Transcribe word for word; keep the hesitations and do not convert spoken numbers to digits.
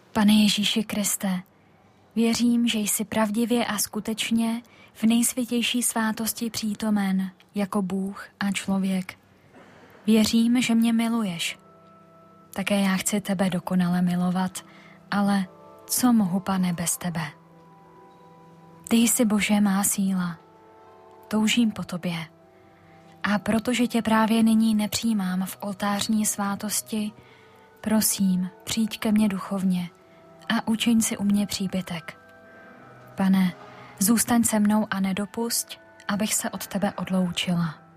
Pane Ježíši Kriste, věřím, že jsi pravdivě a skutečně v nejsvětější svátosti přítomen jako Bůh a člověk. Věřím, že mě miluješ. Také já chci tebe dokonale milovat, ale co mohu, Pane, bez tebe? Ty jsi, Bože, má síla. Toužím po tobě. A protože tě právě nyní nepřijímám v oltářní svátosti, prosím, přijď ke mně duchovně a učiň si u mě příbytek. Pane, zůstaň se mnou a nedopusť, abych se od tebe odloučila.